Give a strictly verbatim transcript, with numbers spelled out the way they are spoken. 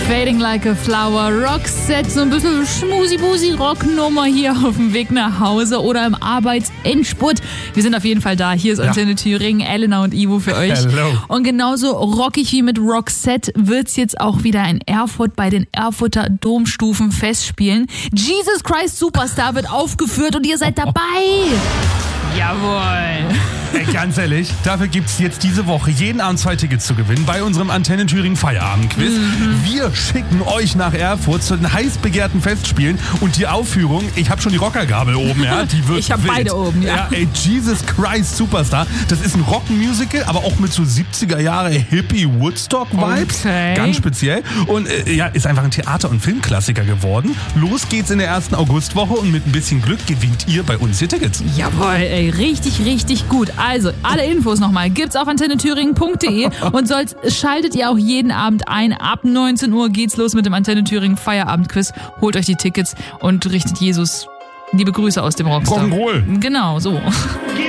Fading Like a Flower, Roxette, so ein bisschen Schmusi-Busi-Rocknummer hier auf dem Weg nach Hause oder im Arbeitsendspurt. Wir sind auf jeden Fall da. Hier ist Antenne ja. Thüringen, Elena und Ivo für euch. Hello. Und genauso rockig wie mit Roxette wird's jetzt auch wieder in Erfurt bei den Erfurter Domstufen Festspielen. Jesus Christ Superstar wird aufgeführt und ihr seid dabei. Jawohl. Ey, ganz ehrlich, dafür gibt's jetzt diese Woche jeden Abend zwei Tickets zu gewinnen bei unserem Antenne Thüringen Feierabendquiz. Mhm. Wir schicken euch nach Erfurt zu den heiß begehrten Festspielen und die Aufführung, ich habe schon die Rockergabel oben, ja, die wird Ich habe beide oben, ja. ja. Ey, Jesus Christ Superstar, das ist ein Rockmusical, aber auch mit so siebziger Jahre Hippie Woodstock Vibes, okay. Ganz speziell und äh, ja, ist einfach ein Theater- und Filmklassiker geworden. Los geht's in der ersten Augustwoche und mit ein bisschen Glück gewinnt ihr bei uns die Tickets. Jawohl, ey, richtig, richtig gut. Also, alle Infos nochmal gibt's auf antenne thüringen punkt de und sonst schaltet ihr auch jeden Abend ein. Ab neunzehn Uhr geht's los mit dem Antenne Thüringen Feierabendquiz. Holt euch die Tickets und richtet Jesus liebe Grüße aus dem Rockstar. Rock'n'Roll. Genau, so.